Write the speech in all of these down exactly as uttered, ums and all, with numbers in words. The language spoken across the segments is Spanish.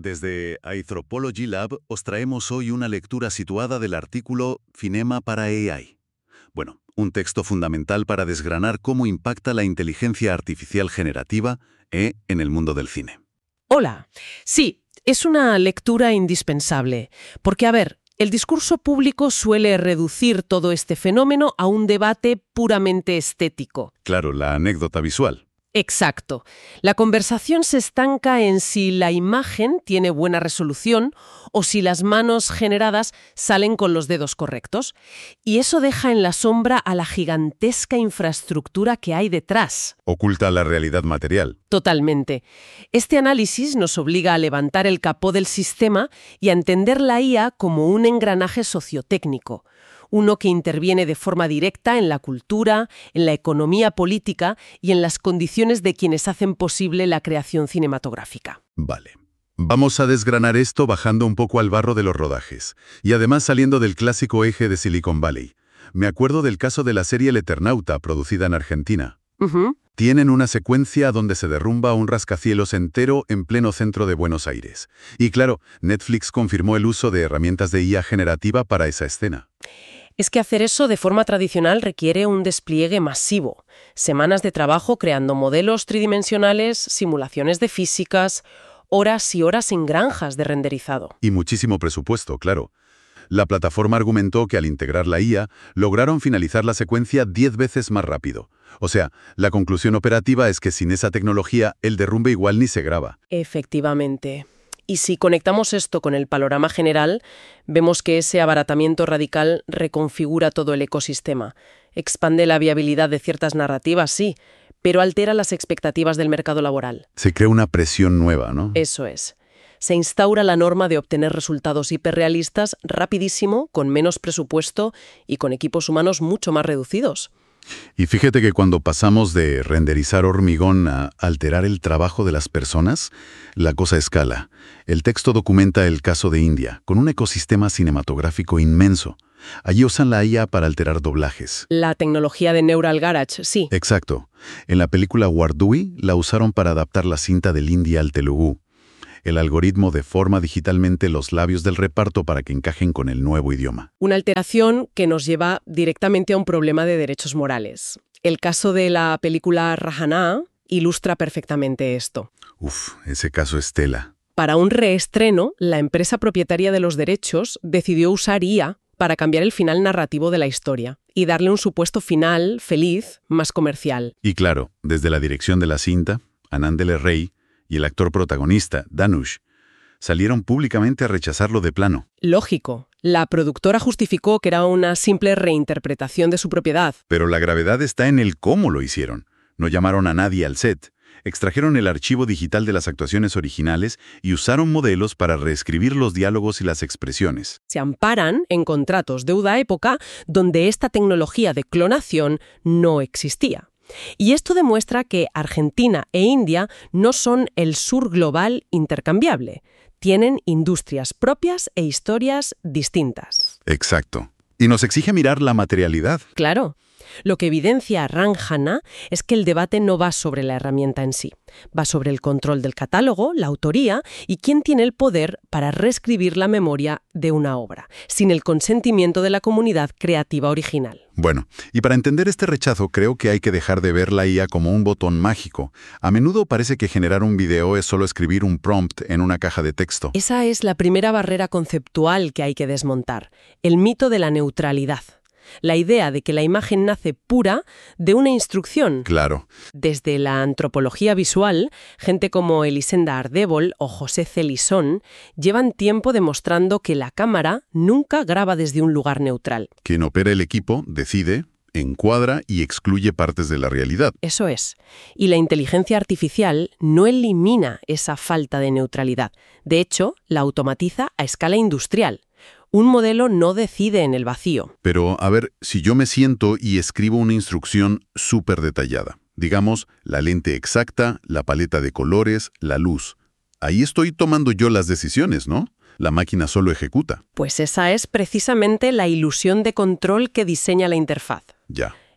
Desde Anthropology Lab os traemos hoy una lectura situada del artículo Cinema para A I. Bueno, un texto fundamental para desgranar cómo impacta la inteligencia artificial generativa ¿eh? en el mundo del cine. Hola. Sí, es una lectura indispensable, porque, a ver, el discurso público suele reducir todo este fenómeno a un debate puramente estético. Claro, la anécdota visual. Exacto. La conversación se estanca en si la imagen tiene buena resolución o si las manos generadas salen con los dedos correctos. Y eso deja en la sombra a la gigantesca infraestructura que hay detrás. Oculta la realidad material. Totalmente. Este análisis nos obliga a levantar el capó del sistema y a entender la I A como un engranaje sociotécnico. Uno que interviene de forma directa en la cultura, en la economía política y en las condiciones de quienes hacen posible la creación cinematográfica. Vale. Vamos a desgranar esto bajando un poco al barro de los rodajes, y además saliendo del clásico eje de Silicon Valley. Me acuerdo del caso de la serie El Eternauta, producida en Argentina. Uh-huh. Tienen una secuencia donde se derrumba un rascacielos entero en pleno centro de Buenos Aires. Y claro, Netflix confirmó el uso de herramientas de I A generativa para esa escena. Es que hacer eso de forma tradicional requiere un despliegue masivo. Semanas de trabajo creando modelos tridimensionales, simulaciones de físicas, horas y horas en granjas de renderizado. Y muchísimo presupuesto, claro. La plataforma argumentó que al integrar la I A, lograron finalizar la secuencia diez veces más rápido. O sea, la conclusión operativa es que sin esa tecnología, el derrumbe igual ni se graba. Efectivamente. Y si conectamos esto con el panorama general, vemos que ese abaratamiento radical reconfigura todo el ecosistema. Expande la viabilidad de ciertas narrativas, sí, pero altera las expectativas del mercado laboral. Se crea una presión nueva, ¿no? Eso es. Se instaura la norma de obtener resultados hiperrealistas rapidísimo, con menos presupuesto y con equipos humanos mucho más reducidos. Y fíjate que cuando pasamos de renderizar hormigón a alterar el trabajo de las personas, la cosa escala. El texto documenta el caso de India, con un ecosistema cinematográfico inmenso. Allí usan la I A para alterar doblajes. La tecnología de Neural Garage, sí. Exacto. En la película Wardui la usaron para adaptar la cinta del hindi al telugu. El algoritmo deforma digitalmente los labios del reparto para que encajen con el nuevo idioma. Una alteración que nos lleva directamente a un problema de derechos morales. El caso de la película Rajana ilustra perfectamente esto. Uf, ese caso es tela. Para un reestreno, la empresa propietaria de los derechos decidió usar I A para cambiar el final narrativo de la historia y darle un supuesto final feliz, más comercial. Y claro, desde la dirección de la cinta, Anand L. Ray, y el actor protagonista, Dhanush, salieron públicamente a rechazarlo de plano. Lógico. La productora justificó que era una simple reinterpretación de su propiedad. Pero la gravedad está en el cómo lo hicieron. No llamaron a nadie al set. Extrajeron el archivo digital de las actuaciones originales y usaron modelos para reescribir los diálogos y las expresiones. Se amparan en contratos de una época donde esta tecnología de clonación no existía. Y esto demuestra que Argentina e India no son el sur global intercambiable. Tienen industrias propias e historias distintas. Exacto. Y nos exige mirar la materialidad. Claro. Lo que evidencia Rajana es que el debate no va sobre la herramienta en sí. Va sobre el control del catálogo, la autoría y quién tiene el poder para reescribir la memoria de una obra, sin el consentimiento de la comunidad creativa original. Bueno, y para entender este rechazo creo que hay que dejar de ver la I A como un botón mágico. A menudo parece que generar un video es solo escribir un prompt en una caja de texto. Esa es la primera barrera conceptual que hay que desmontar, el mito de la neutralidad. La idea de que la imagen nace pura de una instrucción. Claro. Desde la antropología visual, gente como Elisenda Ardébol o José Celisón llevan tiempo demostrando que la cámara nunca graba desde un lugar neutral. Quien opera el equipo decide, encuadra y excluye partes de la realidad. Eso es. Y la inteligencia artificial no elimina esa falta de neutralidad. De hecho, la automatiza a escala industrial. Un modelo no decide en el vacío. Pero, a ver, si yo me siento y escribo una instrucción súper detallada, digamos, la lente exacta, la paleta de colores, la luz, ahí estoy tomando yo las decisiones, ¿no? La máquina solo ejecuta. Pues esa es precisamente la ilusión de control que diseña la interfaz. Ya.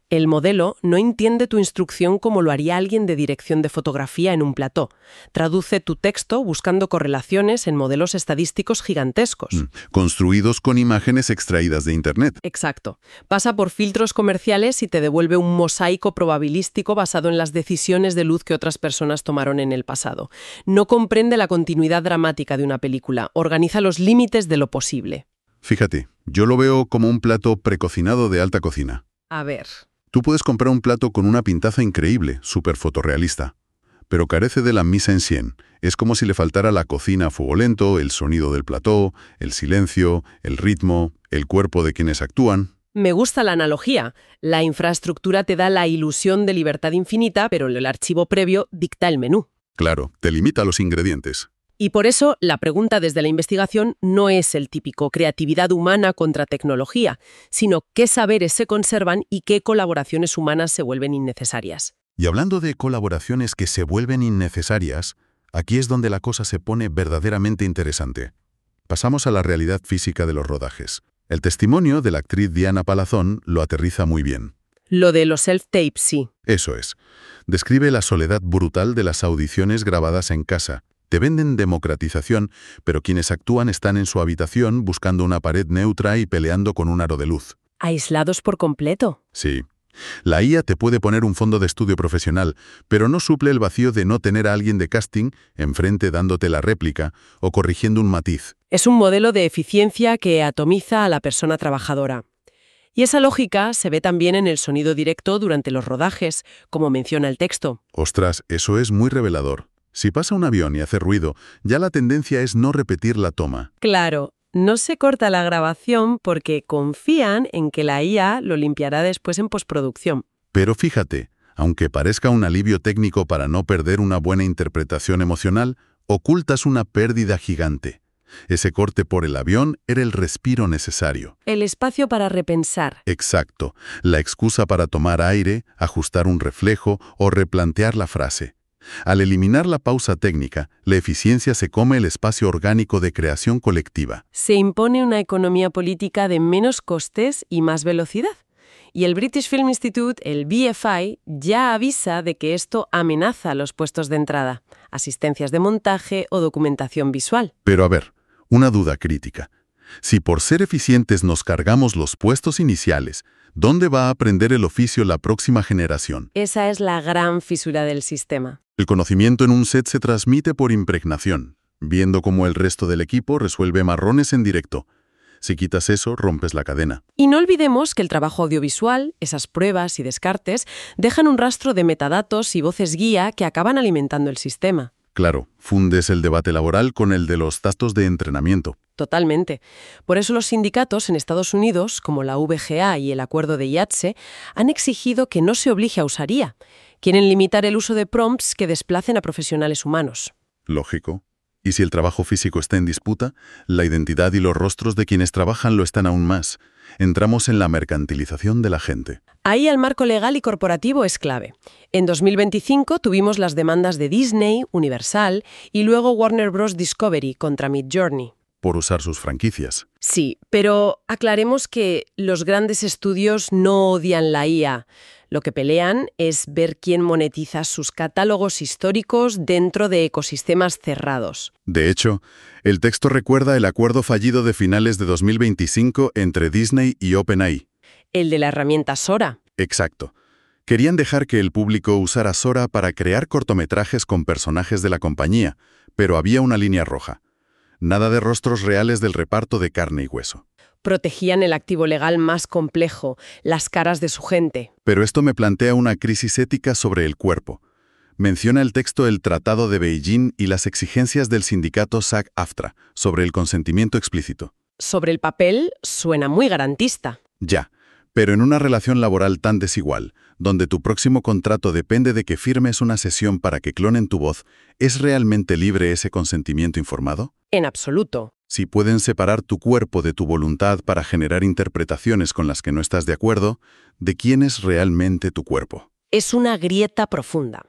El modelo no entiende tu instrucción como lo haría alguien de dirección de fotografía en un plató. Traduce tu texto buscando correlaciones en modelos estadísticos gigantescos. Mm, construidos con imágenes extraídas de Internet. Exacto. Pasa por filtros comerciales y te devuelve un mosaico probabilístico basado en las decisiones de luz que otras personas tomaron en el pasado. No comprende la continuidad dramática de una película. Organiza los límites de lo posible. Fíjate, yo lo veo como un plato precocinado de alta cocina. A ver. Tú puedes comprar un plato con una pintaza increíble, súper fotorrealista, pero carece de la mise en scène. Es como si le faltara la cocina a fuego lento, el sonido del plató, el silencio, el ritmo, el cuerpo de quienes actúan. Me gusta la analogía. La infraestructura te da la ilusión de libertad infinita, pero el archivo previo dicta el menú. Claro, te limita los ingredientes. Y por eso, la pregunta desde la investigación no es el típico creatividad humana contra tecnología, sino qué saberes se conservan y qué colaboraciones humanas se vuelven innecesarias. Y hablando de colaboraciones que se vuelven innecesarias, aquí es donde la cosa se pone verdaderamente interesante. Pasamos a la realidad física de los rodajes. El testimonio de la actriz Diana Palazón lo aterriza muy bien. Lo de los self-tapes, sí. Eso es. Describe la soledad brutal de las audiciones grabadas en casa. Te venden democratización, pero quienes actúan están en su habitación buscando una pared neutra y peleando con un aro de luz. Aislados por completo. Sí. La I A te puede poner un fondo de estudio profesional, pero no suple el vacío de no tener a alguien de casting enfrente dándote la réplica o corrigiendo un matiz. Es un modelo de eficiencia que atomiza a la persona trabajadora. Y esa lógica se ve también en el sonido directo durante los rodajes, como menciona el texto. Ostras, eso es muy revelador. Si pasa un avión y hace ruido, ya la tendencia es no repetir la toma. Claro, no se corta la grabación porque confían en que la I A lo limpiará después en postproducción. Pero fíjate, aunque parezca un alivio técnico para no perder una buena interpretación emocional, ocultas una pérdida gigante. Ese corte por el avión era el respiro necesario. El espacio para repensar. Exacto, la excusa para tomar aire, ajustar un reflejo o replantear la frase. Al eliminar la pausa técnica, la eficiencia se come el espacio orgánico de creación colectiva. Se impone una economía política de menos costes y más velocidad. Y el British Film Institute, el B F I, ya avisa de que esto amenaza los puestos de entrada, asistencias de montaje o documentación visual. Pero a ver, una duda crítica. Si por ser eficientes nos cargamos los puestos iniciales, ¿dónde va a aprender el oficio la próxima generación? Esa es la gran fisura del sistema. El conocimiento en un set se transmite por impregnación, viendo cómo el resto del equipo resuelve marrones en directo. Si quitas eso, rompes la cadena. Y no olvidemos que el trabajo audiovisual, esas pruebas y descartes, dejan un rastro de metadatos y voces guía que acaban alimentando el sistema. Claro, fundes el debate laboral con el de los datos de entrenamiento. Totalmente. Por eso los sindicatos en Estados Unidos, como la V G A y el acuerdo de I A T S E, han exigido que no se obligue a usar I A. Quieren limitar el uso de prompts que desplacen a profesionales humanos. Lógico. Y si el trabajo físico está en disputa, la identidad y los rostros de quienes trabajan lo están aún más. Entramos en la mercantilización de la gente. Ahí el marco legal y corporativo es clave. En dos mil veinticinco tuvimos las demandas de Disney, Universal y luego Warner Bros. Discovery contra Midjourney. Por usar sus franquicias. Sí, pero aclaremos que los grandes estudios no odian la I A. Lo que pelean es ver quién monetiza sus catálogos históricos dentro de ecosistemas cerrados. De hecho, el texto recuerda el acuerdo fallido de finales de dos mil veinticinco entre Disney y OpenAI. El de la herramienta Sora. Exacto. Querían dejar que el público usara Sora para crear cortometrajes con personajes de la compañía, pero había una línea roja. Nada de rostros reales del reparto de carne y hueso. Protegían el activo legal más complejo, las caras de su gente. Pero esto me plantea una crisis ética sobre el cuerpo. Menciona el texto el Tratado de Beijing y las exigencias del sindicato SAG-AFTRA sobre el consentimiento explícito. Sobre el papel suena muy garantista. Ya, pero en una relación laboral tan desigual, donde tu próximo contrato depende de que firmes una sesión para que clonen tu voz, ¿es realmente libre ese consentimiento informado? En absoluto. Si pueden separar tu cuerpo de tu voluntad para generar interpretaciones con las que no estás de acuerdo, ¿de quién es realmente tu cuerpo? Es una grieta profunda.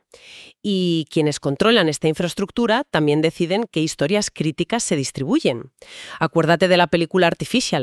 Y quienes controlan esta infraestructura también deciden qué historias críticas se distribuyen. Acuérdate de la película Artificial.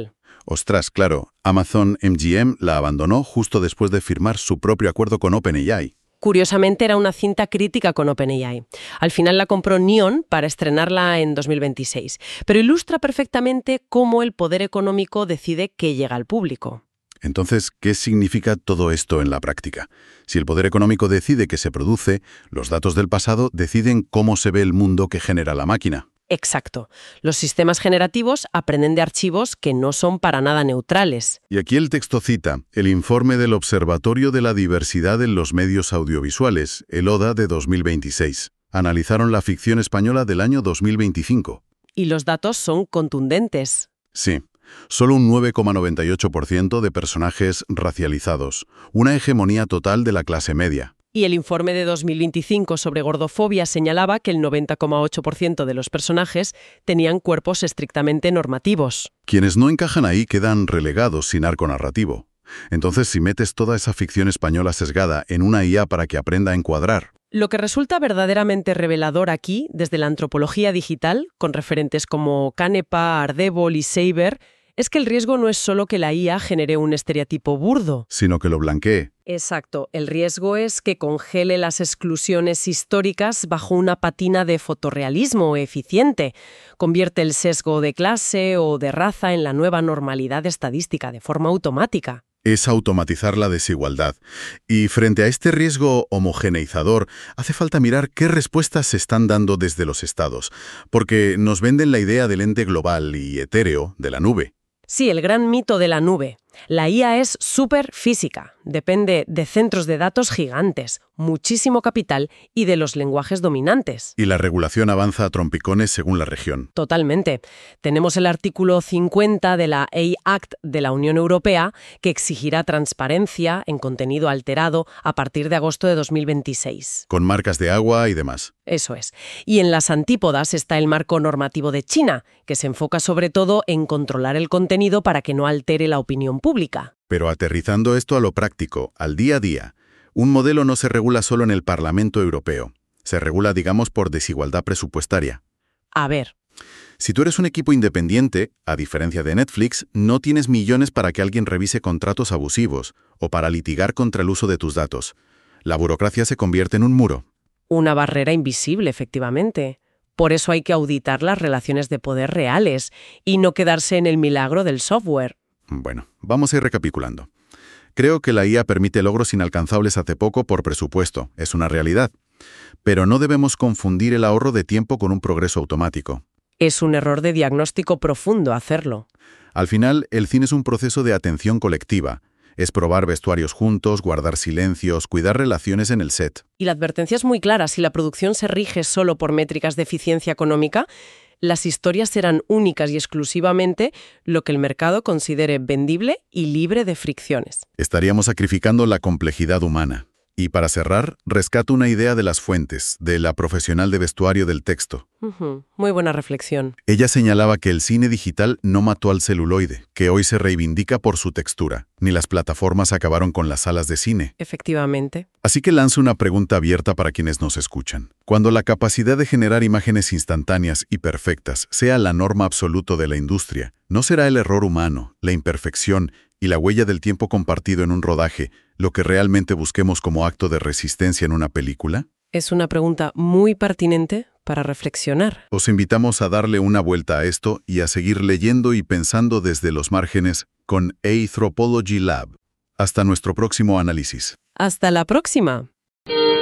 Ostras, claro, Amazon M G M la abandonó justo después de firmar su propio acuerdo con OpenAI. Curiosamente, era una cinta crítica con OpenAI. Al final la compró Neon para estrenarla en dos mil veintiséis, pero ilustra perfectamente cómo el poder económico decide qué llega al público. Entonces, ¿qué significa todo esto en la práctica? Si el poder económico decide qué se produce, los datos del pasado deciden cómo se ve el mundo que genera la máquina. Exacto. Los sistemas generativos aprenden de archivos que no son para nada neutrales. Y aquí el texto cita el informe del Observatorio de la Diversidad en los Medios Audiovisuales, el O D A de dos mil veintiséis. Analizaron la ficción española del año dos mil veinticinco. Y los datos son contundentes. Sí. Solo un nueve coma noventa y ocho por ciento de personajes racializados, una hegemonía total de la clase media. Y el informe de dos mil veinticinco sobre gordofobia señalaba que el noventa coma ocho por ciento de los personajes tenían cuerpos estrictamente normativos. Quienes no encajan ahí quedan relegados sin arco narrativo. Entonces, si metes toda esa ficción española sesgada en una I A para que aprenda a encuadrar... Lo que resulta verdaderamente revelador aquí, desde la antropología digital, con referentes como Canepa, Ardevol y Seiber, es que el riesgo no es solo que la I A genere un estereotipo burdo, sino que lo blanquee. Exacto. El riesgo es que congele las exclusiones históricas bajo una patina de fotorrealismo eficiente. Convierte el sesgo de clase o de raza en la nueva normalidad estadística de forma automática. Es automatizar la desigualdad. Y frente a este riesgo homogeneizador, hace falta mirar qué respuestas se están dando desde los estados, porque nos venden la idea del ente global y etéreo de la nube. Sí, el gran mito de la nube. La I A es súper física, depende de centros de datos gigantes, muchísimo capital y de los lenguajes dominantes. Y la regulación avanza a trompicones según la región. Totalmente. Tenemos el artículo cincuenta de la A I Act de la Unión Europea que exigirá transparencia en contenido alterado a partir de agosto de dos mil veintiséis. Con marcas de agua y demás. Eso es. Y en las antípodas está el marco normativo de China, que se enfoca sobre todo en controlar el contenido para que no altere la opinión pública. Pero aterrizando esto a lo práctico, al día a día, un modelo no se regula solo en el Parlamento Europeo. Se regula, digamos, por desigualdad presupuestaria. A ver. Si tú eres un equipo independiente, a diferencia de Netflix, no tienes millones para que alguien revise contratos abusivos o para litigar contra el uso de tus datos. La burocracia se convierte en un muro. Una barrera invisible, efectivamente. Por eso hay que auditar las relaciones de poder reales y no quedarse en el milagro del software. Bueno, vamos a ir recapitulando. Creo que la I A permite logros inalcanzables hace poco por presupuesto, es una realidad. Pero no debemos confundir el ahorro de tiempo con un progreso automático. Es un error de diagnóstico profundo hacerlo. Al final, el cine es un proceso de atención colectiva. Es probar vestuarios juntos, guardar silencios, cuidar relaciones en el set. Y la advertencia es muy clara. Si la producción se rige solo por métricas de eficiencia económica, las historias serán únicas y exclusivamente lo que el mercado considere vendible y libre de fricciones. Estaríamos sacrificando la complejidad humana. Y para cerrar, rescato una idea de las fuentes, de la profesional de vestuario del texto. Uh-huh. Muy buena reflexión. Ella señalaba que el cine digital no mató al celuloide, que hoy se reivindica por su textura, ni las plataformas acabaron con las salas de cine. Efectivamente. Así que lanzo una pregunta abierta para quienes nos escuchan. Cuando la capacidad de generar imágenes instantáneas y perfectas sea la norma absoluta de la industria, ¿no será el error humano, la imperfección y la huella del tiempo compartido en un rodaje lo que realmente busquemos como acto de resistencia en una película? Es una pregunta muy pertinente para reflexionar. Os invitamos a darle una vuelta a esto y a seguir leyendo y pensando desde los márgenes con Anthropology Lab. Hasta nuestro próximo análisis. Hasta la próxima.